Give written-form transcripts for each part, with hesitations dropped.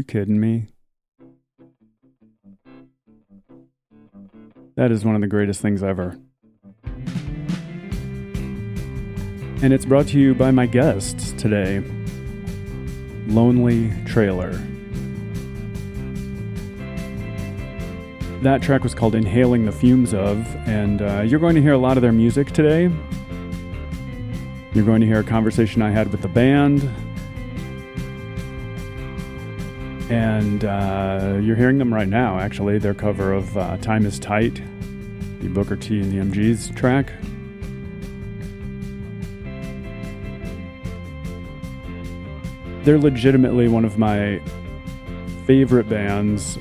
kidding me? That is one of the greatest things ever. And it's brought to you by my guests today, Lonely Trailer. That track was called Inhaling the Fumes Of, and you're going to hear a lot of their music today. You're going to hear a conversation I had with the band, and you're hearing them right now, actually. Their cover of Time is Tight, the Booker T and the MGs track. They're legitimately one of my favorite bands,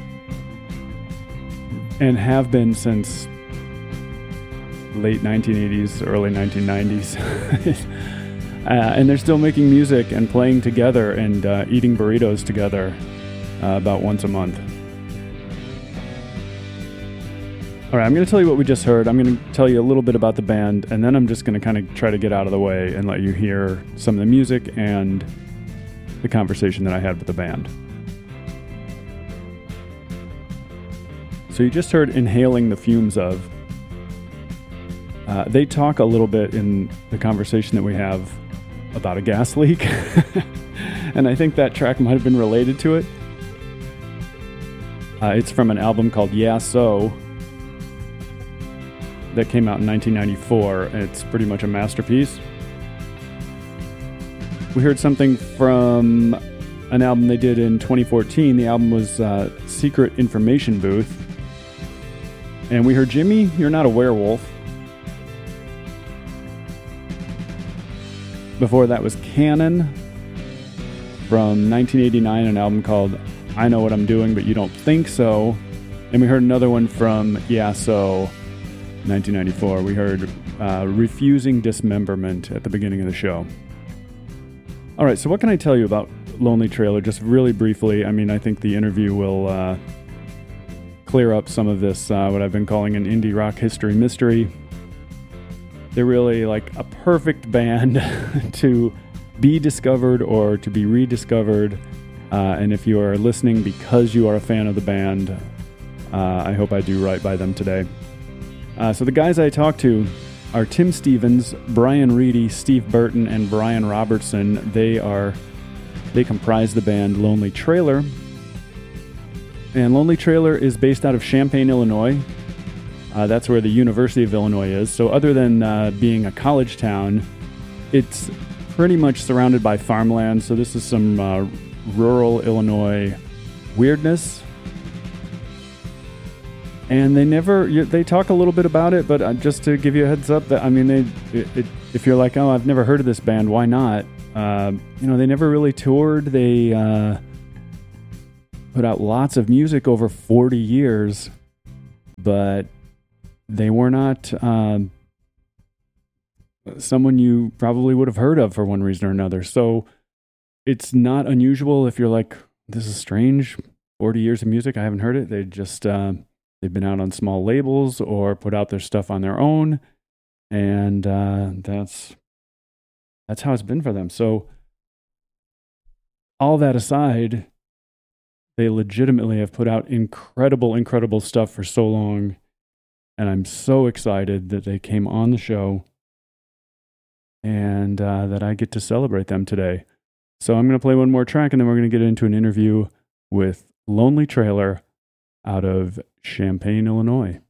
and have been since late 1980s, early 1990s. And they're still making music and playing together and eating burritos together about once a month. All right, I'm going to tell you what we just heard. I'm going to tell you a little bit about the band, and then I'm just going to kind of try to get out of the way and let you hear some of the music and the conversation that I had with the band. So you just heard Inhaling the Fumes Of. They talk a little bit in the conversation that we have about a gas leak. And I think that track might have been related to it. It's from an album called Yeah So that came out in 1994. It's pretty much a masterpiece. We heard something from an album they did in 2014. The album was Secret Information Booth. And we heard Jimmy, You're Not a Werewolf. Before that was Cannon from 1989, an album called I Know What I'm Doing, But You Don't Think So. And we heard another one from Yeah So, 1994. We heard Refusing Dismemberment at the beginning of the show. All right, so what can I tell you about Lonely Trailer? Just really briefly. I mean, I think the interview will clear up some of this, what I've been calling an indie rock history mystery. They're really like a perfect band to be discovered or to be rediscovered. And if you are listening because you are a fan of the band, I hope I do right by them today. So the guys I talked to are Tim Stevens, Brian Reedy, Steve Burton, and Brian Robertson. They comprise the band Lonely Trailer. And Lonely Trailer is based out of Champaign, Illinois. That's where the University of Illinois is. So other than being a college town, it's pretty much surrounded by farmland. So this is some rural Illinois weirdness. And they talk a little bit about it, but just to give you a heads up, that I mean, if you're like, oh, I've never heard of this band, why not? They never really toured. They put out lots of music over 40 years, but they were not someone you probably would have heard of for one reason or another. So it's not unusual if you're like, this is strange, 40 years of music, I haven't heard it. They just, they've been out on small labels or put out their stuff on their own. And that's how it's been for them. So all that aside, they legitimately have put out incredible stuff for so long. And I'm so excited that they came on the show and that I get to celebrate them today. So I'm going to play one more track and then we're going to get into an interview with Lonely Trailer out of Champaign, Illinois.